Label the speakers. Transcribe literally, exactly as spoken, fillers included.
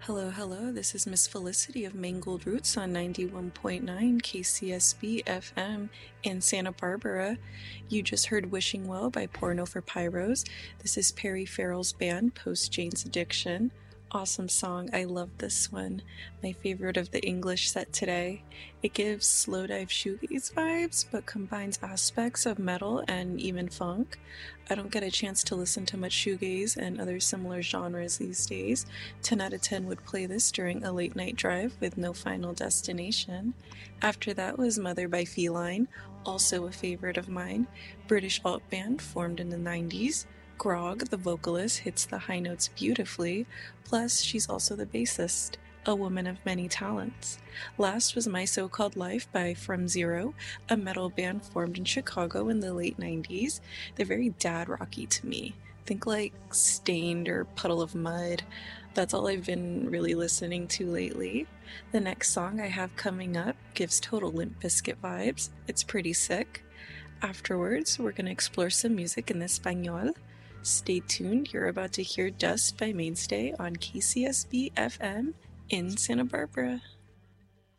Speaker 1: Hello, hello, this is Miss Felicity of Mangled Roots on ninety-one point nine K C S B F M in Santa Barbara. You just heard Wishing Well by Porno for Pyros. This is Perry Farrell's band, Post Jane's Addiction. Awesome song, I love this one. My favorite of the English set today. It gives slow dive shoegaze vibes, but combines aspects of metal and even funk. I don't get a chance to listen to much shoegaze and other similar genres these days. ten out of ten would play this during a late night drive with no final destination. After that was Mother by Feline, also a favorite of mine. British alt band formed in the nineties. Grog, the vocalist, hits the high notes beautifully, plus she's also the bassist, a woman of many talents. Last was My So-Called Life by From Zero, a metal band formed in Chicago in the late nineties. They're very dad rocky to me. Think like Stained or Puddle of Mud. That's all I've been really listening to lately. The next song I have coming up gives total Limp Bizkit vibes. It's pretty sick. Afterwards, we're going to explore some music in Espanol. Stay tuned, you're about to hear Dust by Mainstay on K C S B F M in Santa Barbara.